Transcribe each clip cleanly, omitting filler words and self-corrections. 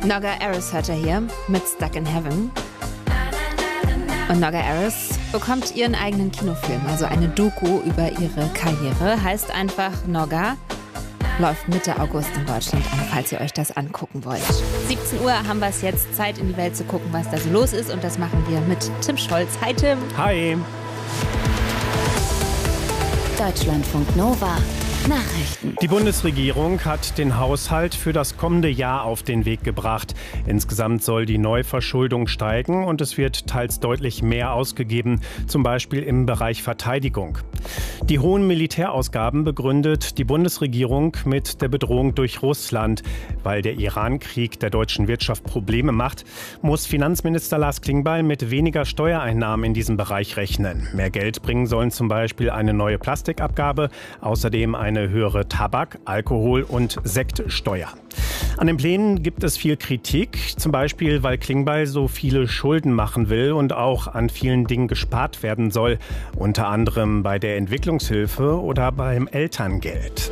Noga Aris hört er hier mit Stuck in Heaven. Und Noga Aris bekommt ihren eigenen Kinofilm, also eine Doku über ihre Karriere. Heißt einfach Noga. Läuft Mitte August in Deutschland an, falls ihr euch das angucken wollt. 17 Uhr haben wir es jetzt, Zeit in die Welt zu gucken, was da so los ist. Und das machen wir mit Tim Scholz. Hi Tim. Hi. Deutschlandfunk Nova. Nachrichten. Die Bundesregierung hat den Haushalt für das kommende Jahr auf den Weg gebracht. Insgesamt soll die Neuverschuldung steigen und es wird teils deutlich mehr ausgegeben, zum Beispiel im Bereich Verteidigung. Die hohen Militärausgaben begründet die Bundesregierung mit der Bedrohung durch Russland. Weil der Iran-Krieg der deutschen Wirtschaft Probleme macht, muss Finanzminister Lars Klingbeil mit weniger Steuereinnahmen in diesem Bereich rechnen. Mehr Geld bringen sollen zum Beispiel eine neue Plastikabgabe, außerdem eine höhere Tabak-, Alkohol- und Sektsteuer. An den Plänen gibt es viel Kritik, zum Beispiel, weil Klingbeil so viele Schulden machen will und auch an vielen Dingen gespart werden soll, unter anderem bei der Entwicklungshilfe oder beim Elterngeld.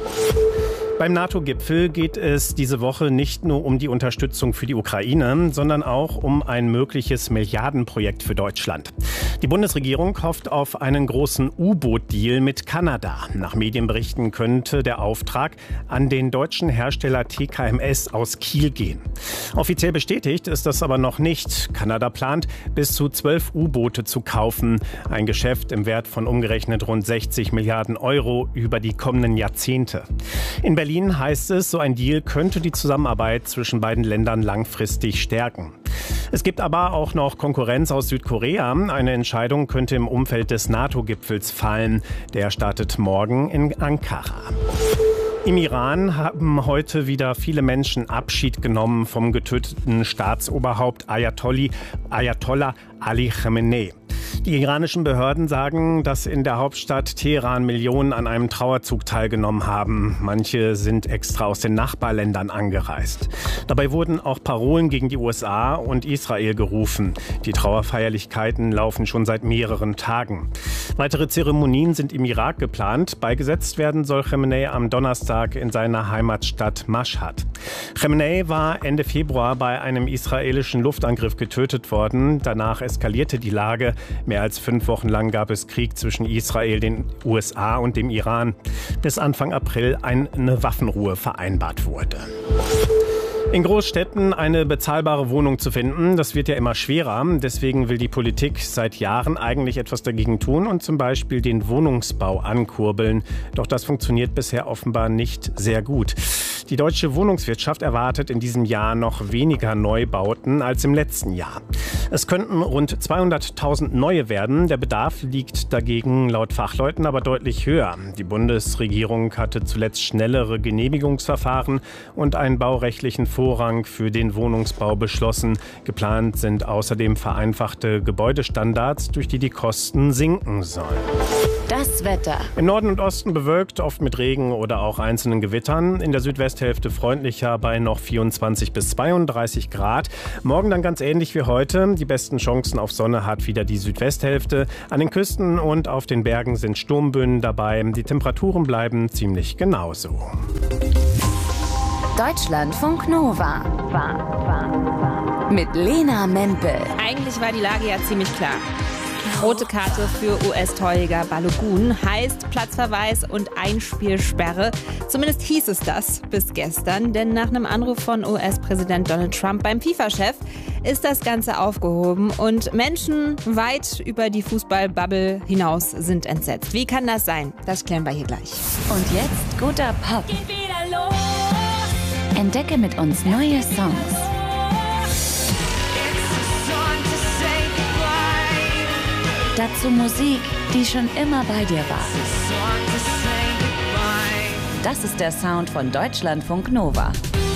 Beim NATO-Gipfel geht es diese Woche nicht nur um die Unterstützung für die Ukraine, sondern auch um ein mögliches Milliardenprojekt für Deutschland. Die Bundesregierung hofft auf einen großen U-Boot-Deal mit Kanada. Nach Medienberichten könnte der Auftrag an den deutschen Hersteller TKMS aus Kiel gehen. Offiziell bestätigt ist das aber noch nicht. Kanada plant, bis zu 12 U-Boote zu kaufen. Ein Geschäft im Wert von umgerechnet rund 60 Milliarden Euro über die kommenden Jahrzehnte. In Berlin heißt es, so ein Deal könnte die Zusammenarbeit zwischen beiden Ländern langfristig stärken. Es gibt aber auch noch Konkurrenz aus Südkorea. Eine Entscheidung könnte im Umfeld des NATO-Gipfels fallen. Der startet morgen in Ankara. Im Iran haben heute wieder viele Menschen Abschied genommen vom getöteten Staatsoberhaupt Ayatollah Ali Khamenei. Die iranischen Behörden sagen, dass in der Hauptstadt Teheran Millionen an einem Trauerzug teilgenommen haben. Manche sind extra aus den Nachbarländern angereist. Dabei wurden auch Parolen gegen die USA und Israel gerufen. Die Trauerfeierlichkeiten laufen schon seit mehreren Tagen. Weitere Zeremonien sind im Irak geplant. Beigesetzt werden soll Khamenei am Donnerstag in seiner Heimatstadt Mashhad. Khamenei war Ende Februar bei einem israelischen Luftangriff getötet worden. Danach eskalierte die Lage. Mehr als 5 Wochen lang gab es Krieg zwischen Israel, den USA und dem Iran, bis Anfang April eine Waffenruhe vereinbart wurde. In Großstädten eine bezahlbare Wohnung zu finden, das wird ja immer schwerer. Deswegen will die Politik seit Jahren eigentlich etwas dagegen tun und zum Beispiel den Wohnungsbau ankurbeln. Doch das funktioniert bisher offenbar nicht sehr gut. Die deutsche Wohnungswirtschaft erwartet in diesem Jahr noch weniger Neubauten als im letzten Jahr. Es könnten rund 200.000 neue werden. Der Bedarf liegt dagegen laut Fachleuten aber deutlich höher. Die Bundesregierung hatte zuletzt schnellere Genehmigungsverfahren und einen baurechtlichen Vorrang für den Wohnungsbau beschlossen. Geplant sind außerdem vereinfachte Gebäudestandards, durch die die Kosten sinken sollen. Das Wetter. Im Norden und Osten bewölkt, oft mit Regen oder auch einzelnen Gewittern. In der Südwesthälfte freundlicher bei noch 24 bis 32 Grad. Morgen dann ganz ähnlich wie heute. Die besten Chancen auf Sonne hat wieder die Südwesthälfte. An den Küsten und auf den Bergen sind Sturmböen dabei. Die Temperaturen bleiben ziemlich genauso. Deutschlandfunk Nova. Mit Lena Mempel. Eigentlich war die Lage ja ziemlich klar. Rote Karte für US-Torjäger Balogun heißt Platzverweis und Einspielsperre. Zumindest hieß es das bis gestern, denn nach einem Anruf von US-Präsident Donald Trump beim FIFA-Chef ist das Ganze aufgehoben und Menschen weit über die Fußball-Bubble hinaus sind entsetzt. Wie kann das sein? Das klären wir hier gleich. Und jetzt guter Pop. Geht wieder los. Entdecke mit uns neue Songs. Dazu Musik, die schon immer bei dir war. Das ist der Sound von Deutschlandfunk Nova.